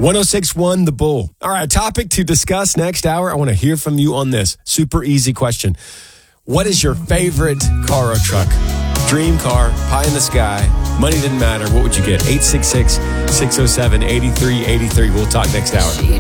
1061 The Bull. All right, topic to discuss next hour. I want to hear from you on this. Super easy question. What is your favorite car or truck? Dream car, pie in the sky, money didn't matter. What would you get? 866-607-8383. We'll talk next hour.